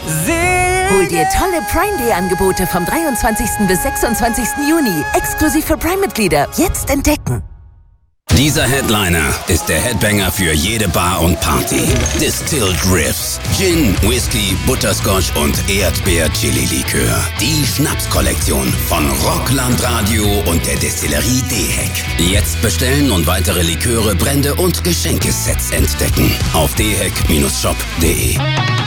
Hol dir tolle Prime Day Angebote vom 23. bis 26. Juni. Exklusiv für Prime-Mitglieder. Jetzt entdecken. Dieser Headliner ist der Headbanger für jede Bar und Party. Distilled Riffs, Gin, Whisky, Butterscotch und Erdbeer-Chili-Likör. Die Schnapskollektion von Rocklandradio und der Destillerie Dehek. Jetzt bestellen und weitere Liköre, Brände und Geschenkesets entdecken. Auf dehek-shop.de.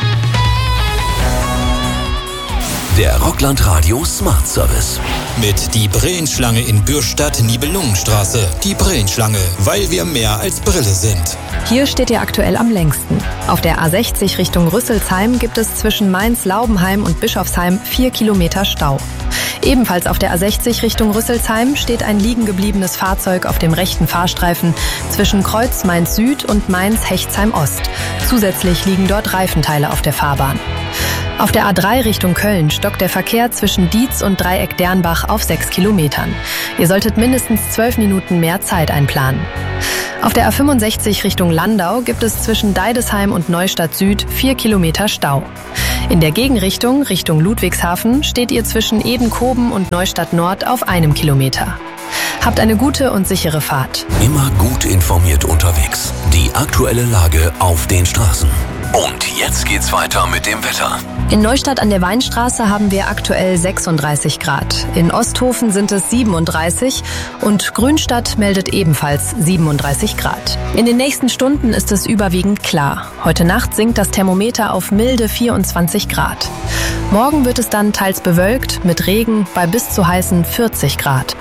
Der Rocklandradio Smart Service. Mit die Brillenschlange in Bürstadt-Nibelungenstraße. Die Brillenschlange, weil wir mehr als Brille sind. Hier steht ihr aktuell am längsten. Auf der A60 Richtung Rüsselsheim gibt es zwischen Mainz-Laubenheim und Bischofsheim 4 Kilometer Stau. Ebenfalls auf der A60 Richtung Rüsselsheim steht ein liegen gebliebenes Fahrzeug auf dem rechten Fahrstreifen zwischen Kreuz Mainz-Süd und Mainz-Hechtsheim-Ost. Zusätzlich liegen dort Reifenteile auf der Fahrbahn. Auf der A3 Richtung Köln stockt der Verkehr zwischen Dietz und Dreieck Dernbach auf 6 Kilometern. Ihr solltet mindestens 12 Minuten mehr Zeit einplanen. Auf der A65 Richtung Landau gibt es zwischen Deidesheim und Neustadt Süd 4 Kilometer Stau. In der Gegenrichtung, Richtung Ludwigshafen, steht ihr zwischen Edenkoben und Neustadt Nord auf 1 Kilometer. Habt eine gute und sichere Fahrt. Immer gut informiert unterwegs. Die aktuelle Lage auf den Straßen. Und jetzt geht's weiter mit dem Wetter. In Neustadt an der Weinstraße haben wir aktuell 36 Grad. In Osthofen sind es 37 und Grünstadt meldet ebenfalls 37 Grad. In den nächsten Stunden ist es überwiegend klar. Heute Nacht sinkt das Thermometer auf milde 24 Grad. Morgen wird es dann teils bewölkt mit Regen bei bis zu heißen 40 Grad.